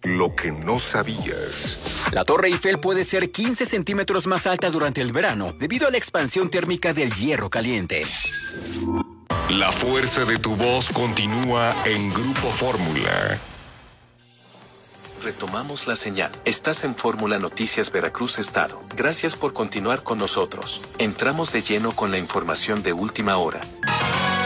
Lo que no sabías. La Torre Eiffel puede ser 15 centímetros más alta durante el verano debido a la expansión térmica del hierro caliente. La fuerza de tu voz continúa en Grupo Fórmula. Retomamos la señal. Estás en Fórmula Noticias Veracruz Estado. Gracias por continuar con nosotros. Entramos de lleno con la información de última hora.